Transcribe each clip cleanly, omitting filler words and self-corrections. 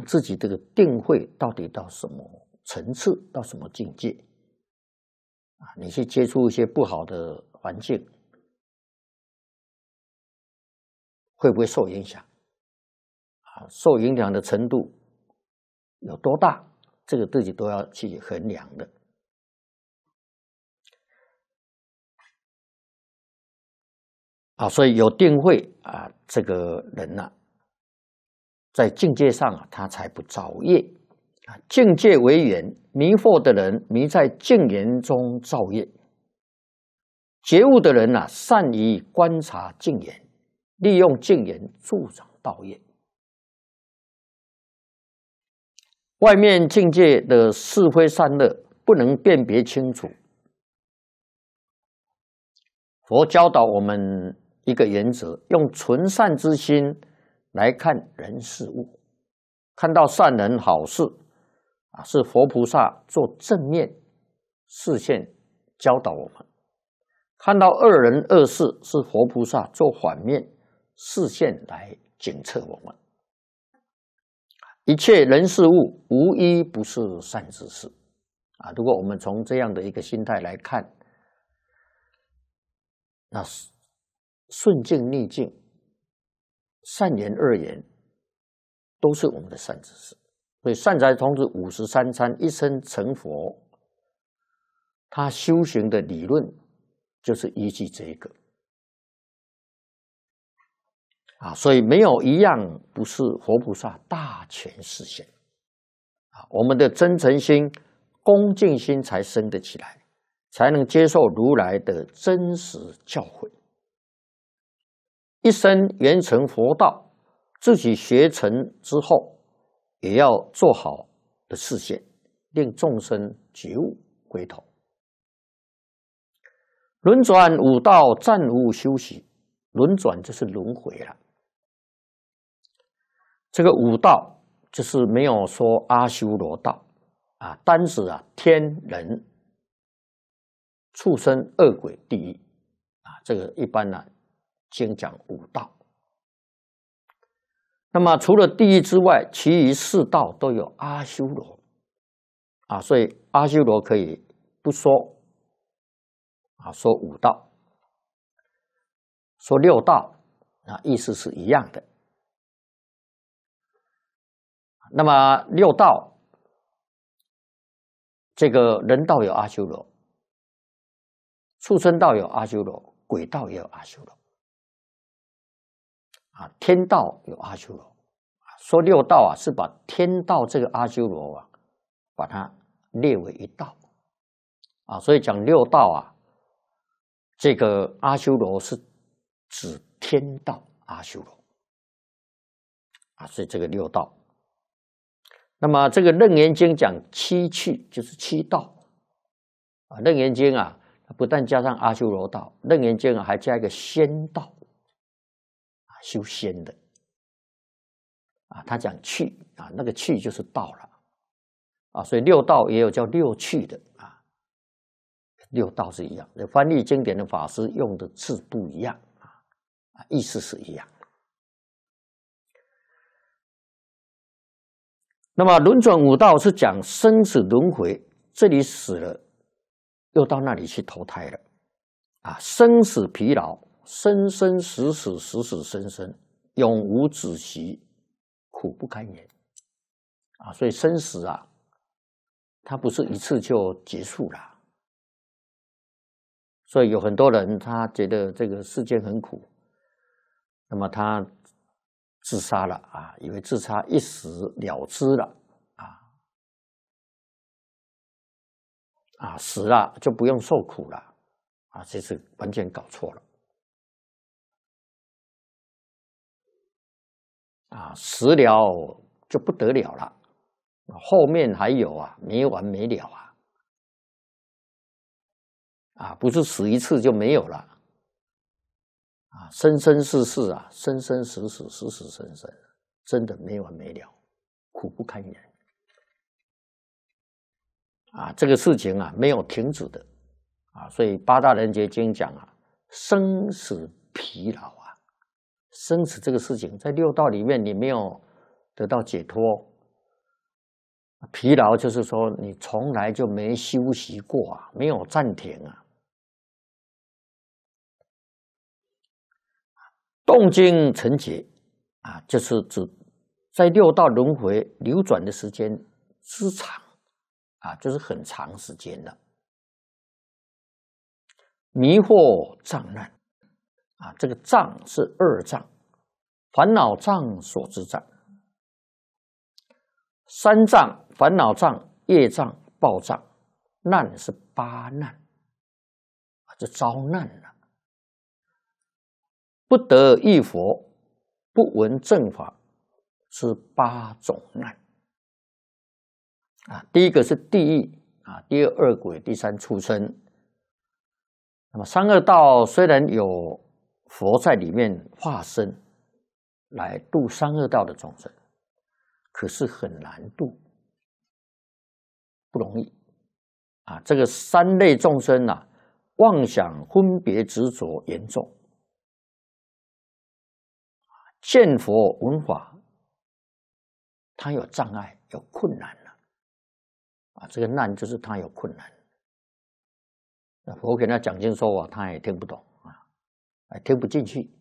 自己这个定慧到底到什么层次，到什么境界啊？你去接触一些不好的环境，会不会受影响？啊，受影响的程度有多大？这个自己都要去衡量的。啊，所以有定慧啊，这个人呢，在境界上啊，他才不造业啊。境界为缘，迷惑的人迷在境缘中造业；觉悟的人呢，善于观察境缘，利用境缘助长道业。外面境界的是非善恶不能辨别清楚，佛教导我们一个原则，用纯善之心来看人事物，看到善人好事啊，是佛菩萨做正面视线教导我们；看到恶人恶事，是佛菩萨做反面视线来检测我们。一切人事物无一不是善之事啊！如果我们从这样的一个心态来看，那顺境逆境、善言恶言，都是我们的善知识。所以善财童子53参一生成佛，他修行的理论就是依据这一个啊，所以没有一样不是佛菩萨大权示现啊。我们的真诚心、恭敬心才生得起来，才能接受如来的真实教诲。一生圆成佛道，自己学成之后，也要做好的示现，令众生觉悟归头。轮转五道，暂无休息。轮转就是轮回了。这个五道就是没有说阿修罗道啊，单指啊天人、畜生、恶鬼、地狱啊，这个一般呢经讲五道。那么除了地狱之外，其余四道都有阿修罗啊，所以阿修罗可以不说啊，说五道，说六道啊，意思是一样的。那么六道，这个人道有阿修罗，畜生道有阿修罗，鬼道也有阿修罗，啊，天道有阿修罗。说六道啊，是把天道这个阿修罗啊，把它列为一道啊，所以讲六道啊，这个阿修罗是指天道阿修罗啊，所以这个六道。那么这个《楞严经》讲七趣，就是七道啊，《楞严经》啊，不但加上阿修罗道，《楞严经》啊还加一个仙道啊，修仙的啊，他讲趣啊，那个趣就是道了啊，所以六道也有叫六趣的啊，六道是一样的，翻译经典的法师用的字不一样啊，意思是一样。那么轮转五道是讲生死轮回，这里死了，又到那里去投胎了啊！生死疲劳，生生死死，死死生生，永无止息，苦不堪言啊！所以生死啊，它不是一次就结束了。所以有很多人他觉得这个世间很苦，那么他自杀了啊，以为自杀一死了之了啊，死了就不用受苦了啊，这是完全搞错了啊，死了就不得了了，后面还有啊，没完没了啊，不是死一次就没有了啊，生生世世啊，生生死死，死死生生，真的没完没了，苦不堪言啊！这个事情啊，没有停止的啊，所以八大人觉经讲啊，生死疲劳啊，生死这个事情在六道里面你没有得到解脱疲劳就是说你从来就没休息过啊，没有暂停啊。动经成劫啊，就是指在六道轮回流转的时间之长啊，就是很长时间了。迷惑障难啊，这个障是二障，烦恼障、所知障。三障：烦恼障、业障、报障。难是八难啊，就遭难了。不得一佛，不闻正法，是八种难啊。第一个是地狱啊，第二恶鬼，第三畜生。那么三恶道虽然有佛在里面化身来度三恶道的众生，可是很难度，不容易啊。这个三类众生啊，妄想分别执着严重，见佛闻法，他有障碍，有困难了啊。这个难就是他有困难。那佛给他讲经说法，他也听不懂啊，听不进去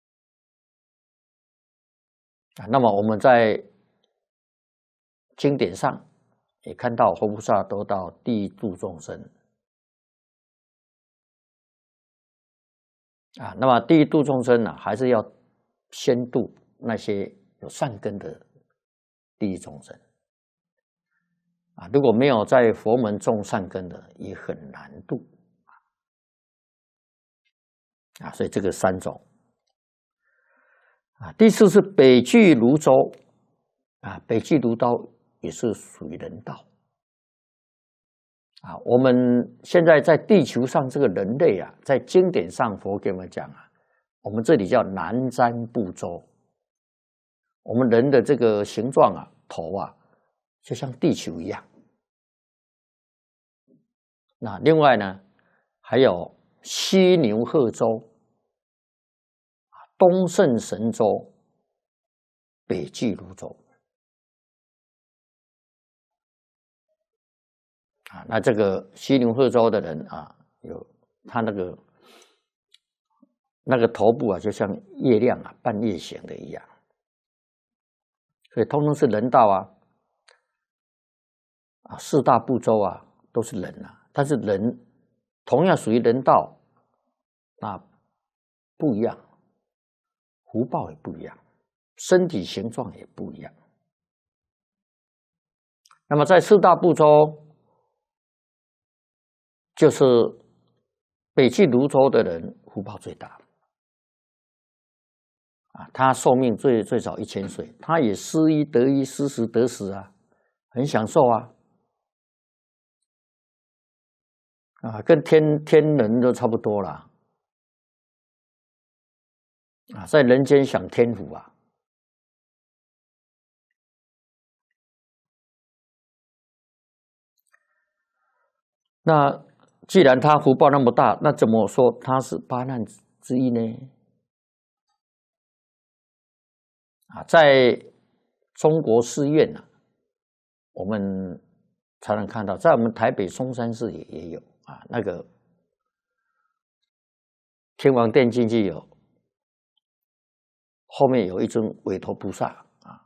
啊。那么我们在经典上也看到佛菩萨都到地狱度众生啊。那么地狱度众生呢，还是要先度那些有善根的地狱众生啊。如果没有在佛门种善根的，也很难度啊。所以这个三种啊。第四是北俱泸州啊，北俱泸州也是属于人道啊。我们现在在地球上这个人类啊，在经典上佛给我们讲啊，我们这里叫南瞻部洲。我们人的这个形状啊，头啊，就像地球一样。那另外呢，还有西牛贺州、东胜神州、北俱泸州啊。那这个西牛贺州的人啊，有他那个头部啊，就像月亮啊，半月形的一样，所以通通是人道啊。四大部洲啊，都是人啊，但是人同样属于人道，那不一样，福报也不一样，身体形状也不一样。那么在四大部洲，就是北俱泸州的人福报最大啊，他寿命最少1000岁，他也失一得一，失时得时啊，很享受啊。啊，跟天人都差不多啦啊，在人间享天福啊。那既然他福报那么大，那怎么说他是八难之一呢？啊，在中国寺院啊，我们常常看到，在我们台北松山寺也有啊，那个天王殿进去有，后面有一尊韦陀菩萨啊。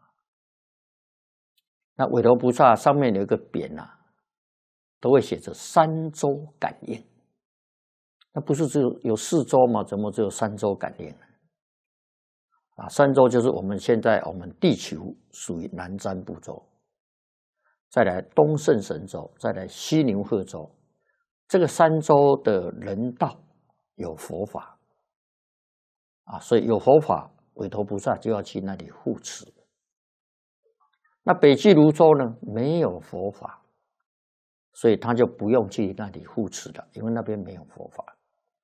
那韦陀菩萨上面有一个匾啊，都会写着三周感应。那不是只有4周吗？怎么只有3周感应呢？啊，3周就是我们现在我们地球属于南瞻部洲，再来东胜神州，再来西牛贺州。这个3周的人道有佛法啊，所以有佛法，韦陀菩萨就要去那里护持。那北俱泸州呢，没有佛法，所以他就不用去那里护持了，因为那边没有佛法。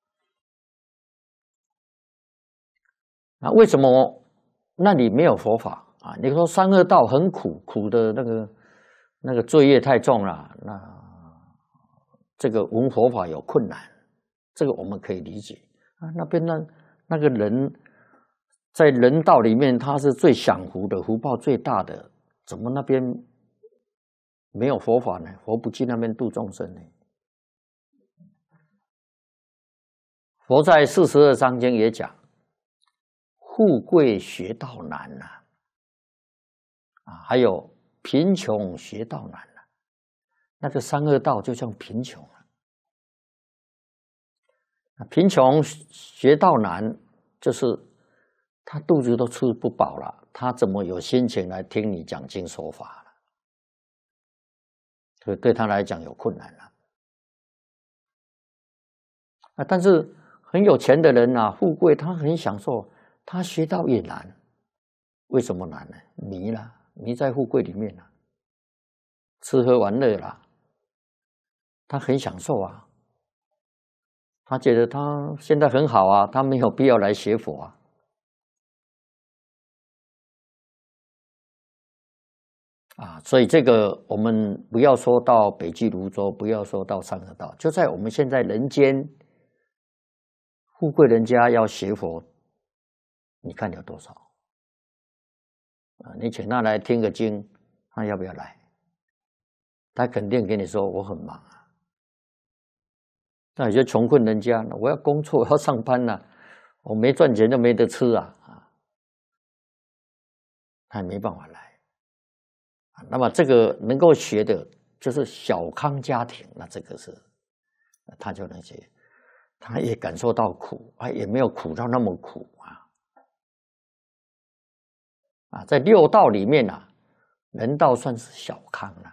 那为什么那里没有佛法啊？你说三恶道很苦，苦的那个罪业太重了，那这个闻佛法有困难，这个我们可以理解啊。那边那个人在人道里面，他是最享福的，福报最大的，怎么那边没有佛法呢，佛不去那边度众生呢。佛在42章经也讲，富贵学道难呐，还有贫穷学道难呐。那个三恶道就像贫穷了，贫穷学道难，就是他肚子都吃不饱了，他怎么有心情来听你讲经说法了？所以对他来讲有困难了。但是很有钱的人啊，富贵他很享受，他学道也难。为什么难呢？迷了，迷在富贵里面了，吃喝玩乐啦，他很享受啊。他觉得他现在很好啊，他没有必要来学佛啊。所以这个我们不要说到北俱泸州，不要说到三恶道，就在我们现在人间，富贵人家要学佛，你看有多少？你请他来听个经，他要不要来？他肯定跟你说我很忙啊。那有些穷困人家，我要工作，我要上班啊，我没赚钱就没得吃啊，他也没办法来。那么这个能够学的，就是小康家庭，那这个是他就能学，他也感受到苦，也没有苦到那么苦在六道里面人道算是小康了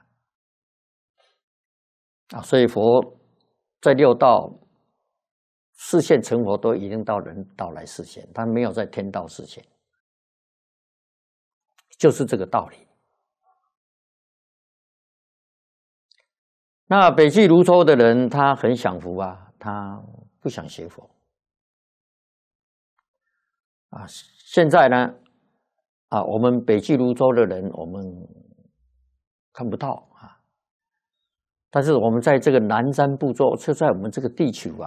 所以佛在六道示现成佛都一定到人道来示现，他没有在天道示现，就是这个道理。那北俱泸州的人，他很享福啊，他不想学佛现在呢我们北俱泸州的人，我们看不到但是我们在这个南山部洲，就在我们这个地区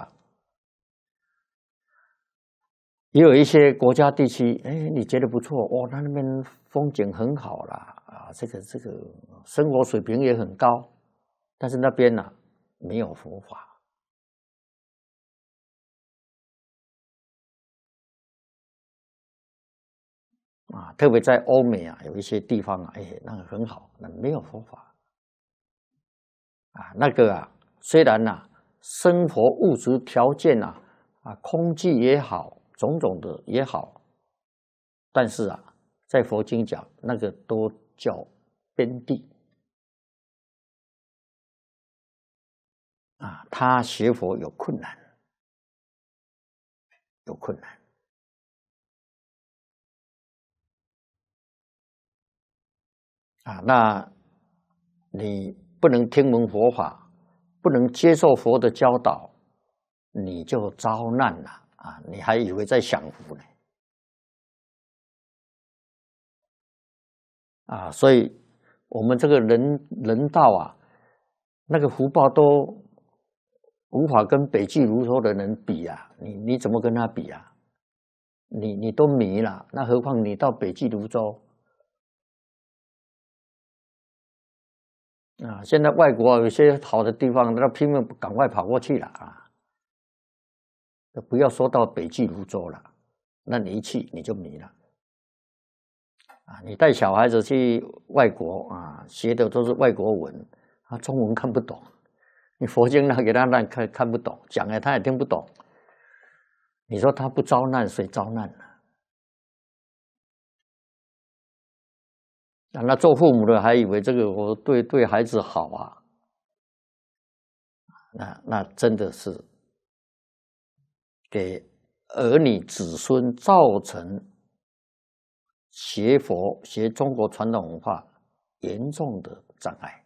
也有一些国家地区，你觉得不错他那边风景很好啦这个生活水平也很高。但是那边没有佛法特别在欧美有一些地方那个很好，那没有佛法那个虽然生活物质条件空气也好，种种的也好，但是在佛经讲那个都叫边地他学佛有困难，有困难那你不能听闻佛法，不能接受佛的教导，你就遭难了你还以为在享福呢所以我们这个人道那个福报都无法跟北俱泸州的人比你怎么跟他比你都迷了，那何况你到北俱泸州现在外国有些好的地方，那拼命赶快跑过去了不要说到北俱泸州了，那你一去你就迷了你带小孩子去外国学的都是外国文，中文看不懂，你佛经拿给他看不懂，讲了他也听不懂，你说他不遭难，谁遭难呢？那做父母的还以为这个我对孩子好那真的是给儿女子孙造成学佛学中国传统文化严重的障碍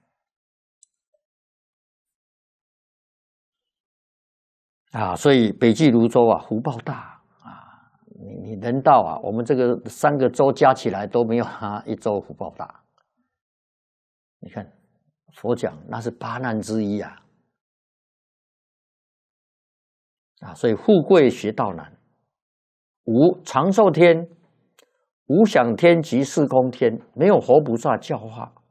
所以北俱泸州福报大你人道我们这个3个州加起来都没有他一州福报大。你看佛讲那是8难之一所以富贵学道难，无长寿天、无想天及四空天，没有活菩萨教化，